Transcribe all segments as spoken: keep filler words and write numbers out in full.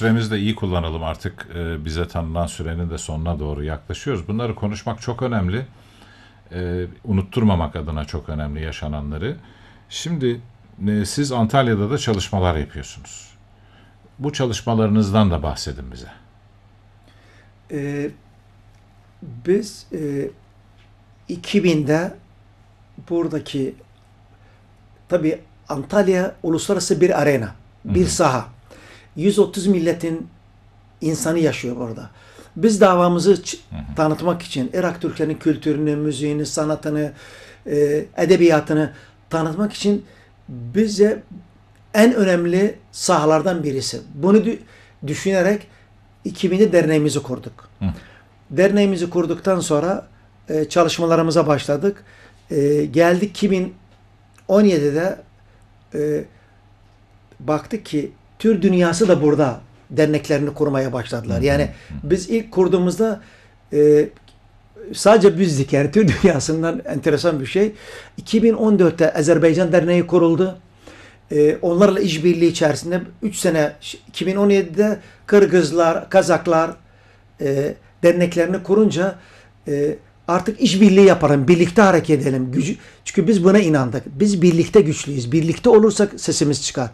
süremizi de iyi kullanalım artık. E, bize tanınan sürenin de sonuna doğru yaklaşıyoruz. Bunları konuşmak çok önemli. E, unutturmamak adına çok önemli yaşananları. Şimdi e, siz Antalya'da da çalışmalar yapıyorsunuz. Bu çalışmalarınızdan da bahsedin bize. Ee, biz e, iki binde buradaki tabii Antalya uluslararası bir arena, bir Hı hı. saha. yüz otuz milletin insanı yaşıyor orada. Biz davamızı ç- Hı hı. tanıtmak için Irak Türklerinin kültürünü, müziğini, sanatını, e, edebiyatını tanıtmak için bize en önemli sahalardan birisi. Bunu dü- düşünerek iki binde derneğimizi kurduk. Hı. Derneğimizi kurduktan sonra e, çalışmalarımıza başladık. E, geldik iki bin on yedide e, baktık ki Türk dünyası da burada derneklerini kurmaya başladılar. Hı hı. Yani biz ilk kurduğumuzda e, sadece bizdik, yani Türk dünyasından enteresan bir şey. iki bin on dörtte Azerbaycan Derneği kuruldu. E, onlarla işbirliği içerisinde üç sene iki bin on yedide Kırgızlar, Kazaklar e, derneklerini kurunca e, artık işbirliği yapalım, birlikte hareket edelim. Gücü, çünkü biz buna inandık. Biz birlikte güçlüyüz. Birlikte olursak sesimiz çıkar.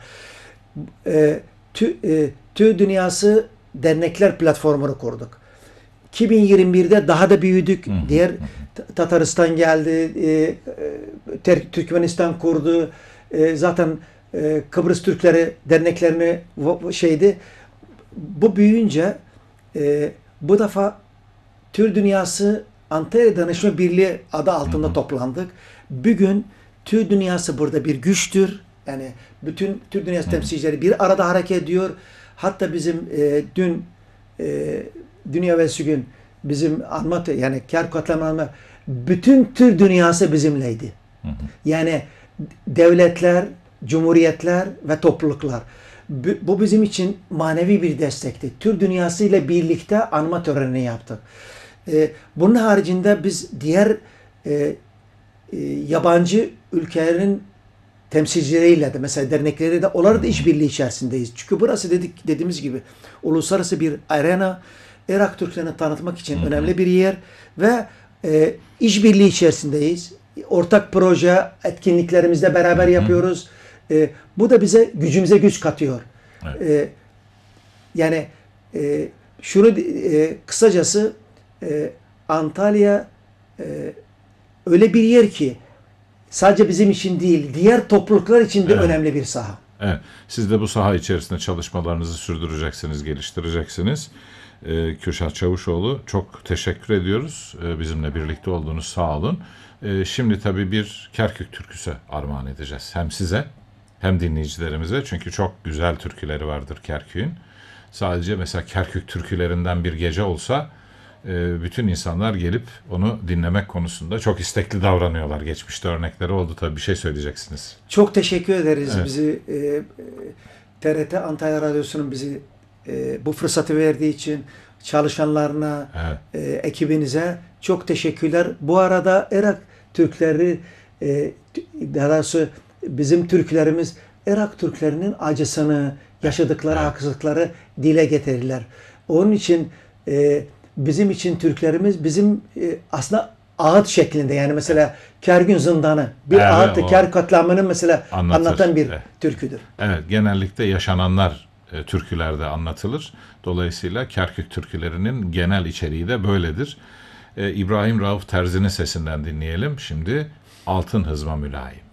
E, tü, e, Tüy Dünyası Dernekler Platformu'nu kurduk. iki bin yirmi birde daha da büyüdük. Hı hı. Diğer Tataristan geldi, e, e, Türkmenistan kurdu. E, zaten e, Kıbrıs Türkleri derneklerini şeydi. Bu büyüyünce e, bu defa Türk Dünyası Antalya Danışma Birliği adı altında Hı hı. toplandık. Bugün Türk Dünyası burada bir güçtür. Yani bütün Türk Dünyası Hı hı. temsilcileri bir arada hareket ediyor. Hatta bizim e, dün e, Dünya Evvelsi gün bizim anma, yani kar katlamanma, bütün Türk dünyası bizimleydi. Hı hı. Yani devletler, cumhuriyetler ve topluluklar. Bu, bu bizim için manevi bir destekti. Türk dünyası ile birlikte anma törenini yaptık. Ee, bunun haricinde biz diğer e, e, yabancı ülkelerin temsilcileriyle de, mesela dernekleriyle de, onlarla da işbirliği içerisindeyiz. Çünkü burası dedik dediğimiz gibi uluslararası bir arena. Irak Türklerini tanıtmak için Hı hı. önemli bir yer ve e, işbirliği içerisindeyiz. Ortak proje, etkinliklerimizde beraber Hı hı. yapıyoruz. E, bu da bize gücümüze güç katıyor. Evet. E, yani e, şunu e, kısacası e, Antalya e, öyle bir yer ki sadece bizim için değil, diğer topluluklar için de Evet. önemli bir saha. Evet. Siz de bu saha içerisinde çalışmalarınızı sürdüreceksiniz, geliştireceksiniz. Ee, Kürşat Çavuşoğlu, çok teşekkür ediyoruz. Ee, bizimle birlikte olduğunuz, sağ olun. Ee, şimdi tabii bir Kerkük türküsü armağan edeceğiz. Hem size hem dinleyicilerimize. Çünkü çok güzel türküleri vardır Kerkük'ün. Sadece mesela Kerkük türkülerinden bir gece olsa e, bütün insanlar gelip onu dinlemek konusunda çok istekli davranıyorlar. Geçmişte örnekleri oldu tabii. Bir şey söyleyeceksiniz. Çok teşekkür ederiz Evet. bizi e, e, T R T Antalya Radyosu'nun bizi e, bu fırsatı verdiği için, çalışanlarına, Evet. e, ekibinize çok teşekkürler. Bu arada Irak Türkleri, e, daha doğrusu bizim Türklerimiz Irak Türklerinin acısını, yaşadıkları Evet. haksızlıkları dile getirirler. Onun için e, bizim için Türklerimiz bizim e, aslında ağıt şeklinde, yani mesela Kergün Zindanı bir Evet, ağıttı. o Ker katliamını mesela anlatır. anlatan bir Evet. türküdür. Evet, genellikle yaşananlar e, türkülerde anlatılır. Dolayısıyla Kerkük türkülerinin genel içeriği de böyledir. E, İbrahim Rauf Terzi'nin sesinden dinleyelim. Şimdi Altın Hızma Mülayim.